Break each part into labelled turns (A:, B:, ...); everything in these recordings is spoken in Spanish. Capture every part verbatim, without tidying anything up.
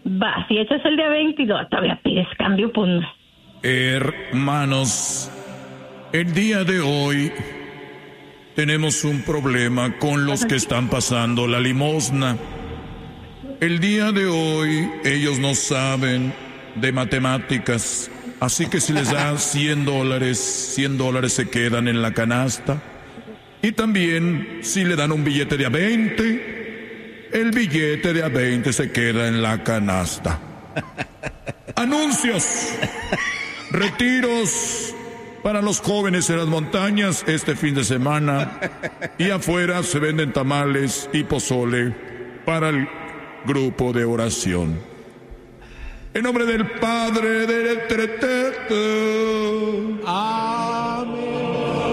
A: Va, si echas el día veinte y no, todavía pides cambio, pues no.
B: Hermanos, el día de hoy tenemos un problema con los que están pasando la limosna. El día de hoy ellos no saben de matemáticas, así que si les dan cien dólares, cien dólares se quedan en la canasta. Y también si le dan un billete de a veinte, el billete de a veinte se queda en la canasta. Anuncios. Retiros para los jóvenes en las montañas este fin de semana. Y afuera se venden tamales y pozole para el grupo de oración. En nombre del Padre, del Eterno.
C: Amén.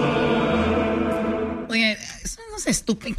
D: Oye, eso no es estúpido.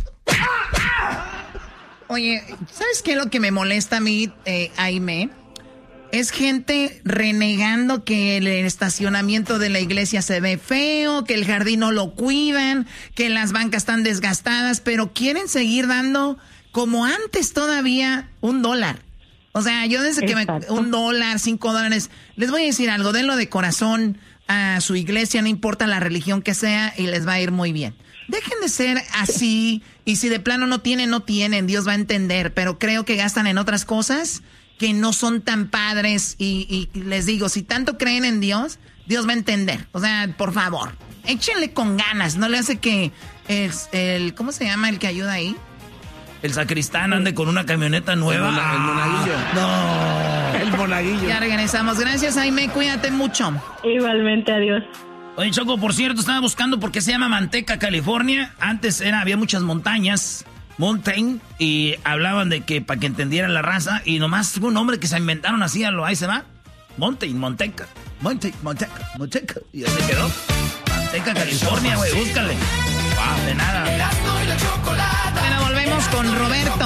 D: Oye, ¿sabes qué es lo que me molesta a mí, eh, Aime? Es gente renegando que el estacionamiento de la iglesia se ve feo, que el jardín no lo cuidan, que las bancas están desgastadas, pero quieren seguir dando como antes todavía un dólar. O sea, yo desde que me... Un dólar, cinco dólares. Les voy a decir algo, denlo de corazón a su iglesia, no importa la religión que sea, y les va a ir muy bien. Dejen de ser así, y si de plano no tienen, no tienen, Dios va a entender, pero creo que gastan en otras cosas que no son tan padres, y, y les digo, si tanto creen en Dios, Dios va a entender. O sea, por favor, échenle con ganas, no le hace que es el, ¿cómo se llama el que ayuda ahí?
E: El sacristán ande con una camioneta nueva.
C: El, mona, el monaguillo.
D: No.
C: El monaguillo.
D: Ya regresamos. Gracias, Jaime. Cuídate mucho.
A: Igualmente, adiós.
E: Oye, Choco, por cierto, estaba buscando por qué se llama Manteca, California. Antes era, había muchas montañas, mountain, y hablaban de que para que entendieran la raza, y nomás fue un nombre que se inventaron así, a lo ahí se va. Mountain, Monteca. Mountain, Monteca, Monteca. Y así quedó. Manteca, California, güey, búscale. Wow, de nada.
D: Bueno, volvemos con Roberto.